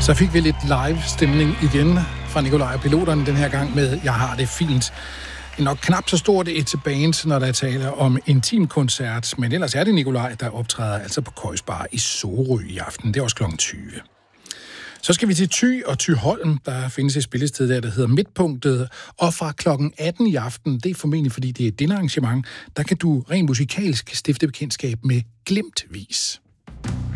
Så fik vi lidt live-stemning igen fra Nikolaj og Piloterne den her gang med Jeg har det fint. Nok knap så stort et band, når der taler om intimkoncert, men ellers er det Nikolaj, der optræder altså på Køjs Bar i Sorø i aften. Det er også kl. 20. Så skal vi til Thy og Thyholm. Der findes et spillested der hedder Midtpunktet. Og fra kl. 18 i aften, det er formentlig fordi det er et dinnerarrangement, der kan du rent musikalsk stifte bekendtskab med Glimtvis.